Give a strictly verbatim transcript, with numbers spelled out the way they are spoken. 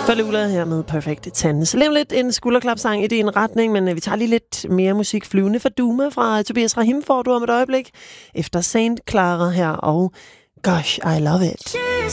Falula her med Perfect Ten. Så lige om lidt en skulderklapsang i din retning, men vi tager lige lidt mere musik. Flyvende for Duma fra Tobias Rahim får du om et øjeblik. Efter Saint Clara her og Gosh, I Love It.